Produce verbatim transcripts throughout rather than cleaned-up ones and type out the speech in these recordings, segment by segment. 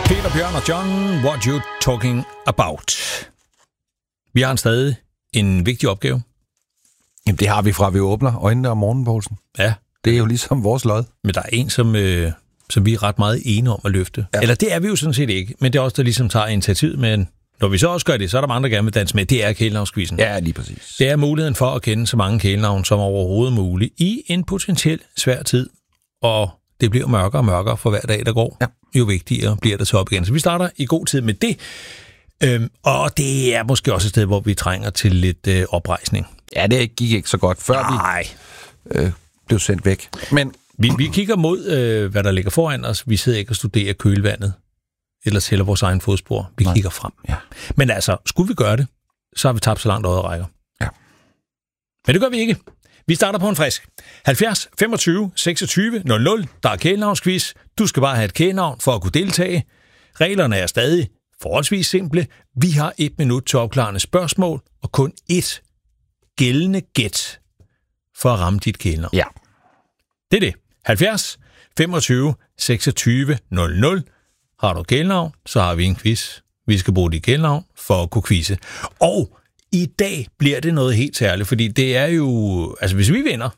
Peter, Bjørn og John, what you talking about? Vi har en stadig en vigtig opgave. Jamen, det har vi fra, vi åbner øjnene om morgenen, Poulsen. Ja. Det er jo ligesom vores lod. Men der er en, som, øh, som vi er ret meget enige om at løfte. Ja. Eller det er vi jo sådan set ikke, men det er også der ligesom tager initiativet. Men når vi så også gør det, så er der mange, der gerne vil danse med. Det er kælenavnskvizzen. Ja, lige præcis. Det er muligheden for at kende så mange kælenavn som overhovedet muligt i en potentielt svær tid. Og det bliver mørkere og mørkere for hver dag, der går. Ja. Jo vigtigere bliver det så op igen. Så vi starter i god tid med det. Øhm, og det er måske også et sted, hvor vi trænger til lidt øh, oprejsning. Ja, det gik ikke så godt, før Nej. vi øh, blev sendt væk. Men vi, vi kigger mod, øh, hvad der ligger foran os. Vi sidder ikke og studerer kølvandet, eller tæller vores egen fodspor. Vi Nej. kigger frem. Ja. Men altså, skulle vi gøre det, så har vi tabt så langt øjet rækker. Ja. Men det gør vi ikke. Vi starter på en frisk. halvfjerds femogtyve seksogtyve nul nul. Der er kælenavnsquiz. Du skal bare have et kælenavn for at kunne deltage. Reglerne er stadig forholdsvis simple. Vi har et minut til opklarende spørgsmål, og kun ét gældende gæt for at ramme dit kælenavn. Ja. Det er det. halvfjerds femogtyve seksogtyve nul nul. Har du kælenavn, så har vi en quiz. Vi skal bruge dit kælenavn for at kunne quizze. Og i dag bliver det noget helt særligt, fordi det er jo... Altså, hvis vi vinder,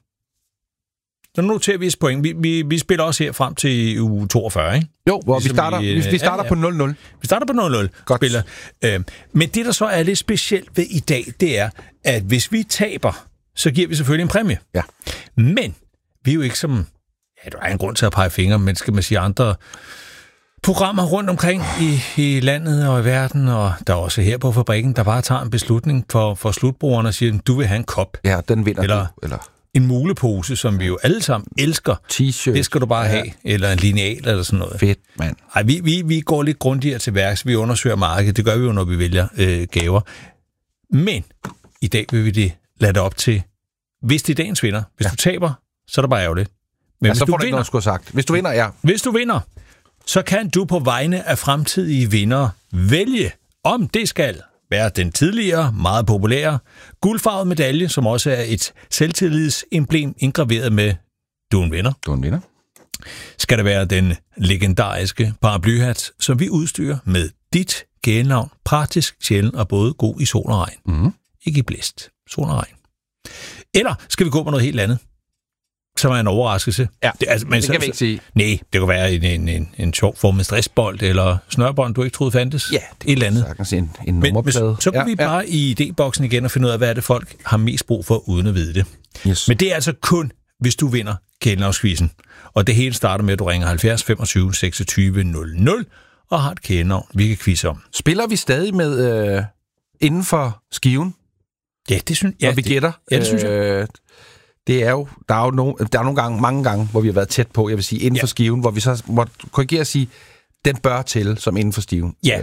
så noterer vi et point. Vi, vi, vi spiller også her frem til uge toogfyrre, ikke? Jo, hvor ligesom vi starter, vi, vi starter ja, ja. på nul nul. Vi starter på nul nul. Godt. Spiller. Øh, men det, der så er lidt specielt ved i dag, det er, at hvis vi taber, så giver vi selvfølgelig en præmie. Ja. Men vi er jo ikke som... Ja, der er en grund til at pege fingre, men skal man sige andre... programmer rundt omkring i, i landet og i verden, og der er også her på fabrikken, der bare tager en beslutning for, for slutbrugerne og siger, du vil have en kop. Ja, den vinder eller, du. Eller en mulepose, som vi jo alle sammen elsker. T-shirt. Det skal du bare ja. have. Eller en lineal eller sådan noget. Fedt, mand. Ej, vi, vi, vi går lidt grundigere til værks. Vi undersøger markedet. Det gør vi jo, når vi vælger øh, gaver. Men i dag vil vi det lade det op til, hvis det er dagens vinder. Hvis ja. du taber, så er det bare ærgerligt. Men ja, hvis så du får du ikke noget skulle sagt. Hvis du vinder, ja. Hvis du vinder, så kan du på vegne af fremtidige vindere vælge, om det skal være den tidligere, meget populære, guldfarvede medalje, som også er et selvtillidsemblem indgraveret med, du er en vinder. Du er en vinder. Skal det være den legendariske paraplyhat, som vi udstyrer med dit kælenavn, praktisk, sjældent og både god i sol og regn. Mm. Ikke i blæst, sol og regn. Eller skal vi gå på noget helt andet? Som er en overraskelse. Ja, det, altså, men det så, kan vi ikke sige. Nej, det kan være en, en, en, en sjov form med stressbold eller snørbånd, du ikke troede fandtes. Ja, et eller andet. Sagtens en, en nummerplade. Men, så kan ja, vi bare ja. i idéboksen igen og finde ud af, hvad er det folk har mest brug for, uden at vide det. Yes. Men det er altså kun, hvis du vinder kælenavnsquizzen. Og det hele starter med, at du ringer halvfjerds femogtyve seksogtyve nul nul og har et kælenavn, vi kan quizze om. Spiller vi stadig med øh, inden for skiven? Ja, det synes jeg. Og vi gætter? Ja, det synes jeg. Øh, Det er jo, der er jo no, der er nogle gange, mange gange, hvor vi har været tæt på, jeg vil sige, inden ja. for skiven, hvor vi så måtte korrigere og sige, den bør til som inden for skiven. Ja.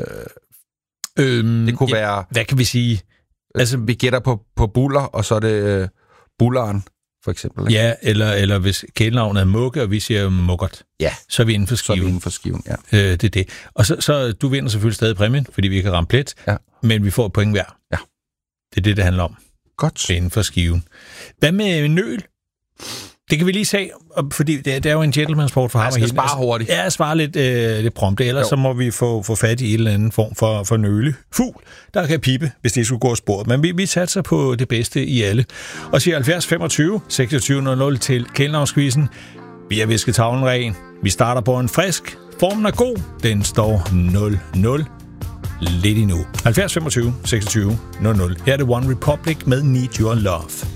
Øh, øhm, det kunne ja, være... Hvad kan vi sige? Altså, vi gætter på, på buller, og så er det øh, bulleren, for eksempel. Ikke? Ja, eller, eller hvis kælenavnet er Mugge, og vi siger Muggert, ja. så er vi inden for skiven. Så er vi inden for skiven, ja. Øh, det er det. Og så, så du vinder selvfølgelig stadig præmien, fordi vi ikke har ramt plet, ja. men vi får et point hver. Ja. Det er det, det handler om. Godt. Inden for skiven. Hvad med nøl? Det kan vi lige se, fordi det er, det er jo en gentleman-sport for ham. Jeg skal spare hurtigt. Ja, spare lidt, øh, lidt prompte, ellers jo. så må vi få, få fat i en eller anden form for, for nøle. Fugl, der kan pipe, hvis det skulle gå af sporet. Men vi, vi satser på det bedste i alle. Og siger halvfjerds femogtyve seksogtyve nul nul til kælenavnsquizzen. Vi har visket tavlen ren. Vi starter på en frisk. Formen er god. Den står nul nul. Lidt endnu. halvfjerds femogtyve seksogtyve nul nul. Her er det One Republic med Need Your Love.